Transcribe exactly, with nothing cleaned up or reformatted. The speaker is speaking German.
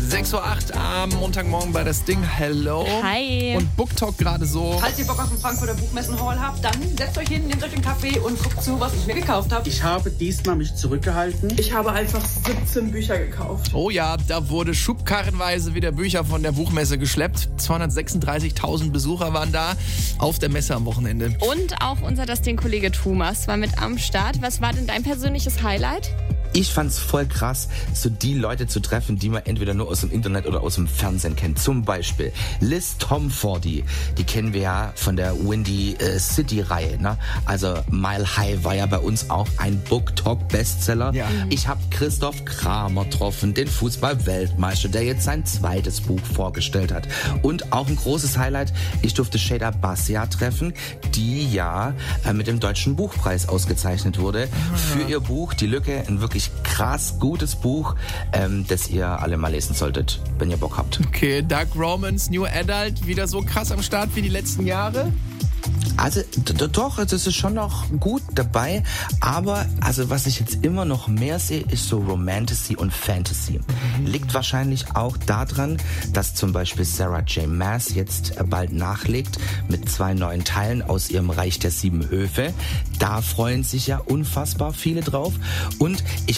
sechs Uhr acht am Montagmorgen bei das Ding. Hello. Hi. Und Booktalk gerade so. Falls ihr Bock auf den Frankfurter Buchmessenhall habt, dann setzt euch hin, nehmt euch den Kaffee und guckt zu, was ich mir gekauft habe. Ich habe diesmal mich zurückgehalten. Ich habe einfach siebzehn Bücher gekauft. Oh ja, da wurde schubkarrenweise wieder Bücher von der Buchmesse geschleppt. zweihundertsechsunddreißigtausend Besucher waren da auf der Messe am Wochenende. Und auch unser Das Ding-Kollege Thomas war mit am Start. Was war denn dein persönliches Highlight? Ich fand's voll krass, so die Leute zu treffen, die man entweder nur aus dem Internet oder aus dem Fernsehen kennt. Zum Beispiel Liz Tomfordy, die kennen wir ja von der Windy äh, City-Reihe. Ne? Also Mile High war ja bei uns auch ein Booktalk-Bestseller. Ja. Ich habe Christoph Kramer getroffen, den Fußball-Weltmeister, der jetzt sein zweites Buch vorgestellt hat. Und auch ein großes Highlight, ich durfte Shada Bassia treffen, die ja äh, mit dem Deutschen Buchpreis ausgezeichnet wurde für ihr Buch Die Lücke, ein wirklich krass gutes Buch, ähm, das ihr alle mal lesen solltet, wenn ihr Bock habt. Okay, Dark Romance, New Adult, wieder so krass am Start wie die letzten Jahre? Also d- d- doch, das ist schon noch gut dabei, aber also was ich jetzt immer noch mehr sehe, ist so Romantasy und Fantasy. Mhm. Liegt wahrscheinlich auch daran, dass zum Beispiel Sarah J. Maas jetzt bald nachlegt mit zwei neuen Teilen aus ihrem Reich der sieben Höfe. Da freuen sich ja unfassbar viele drauf und ich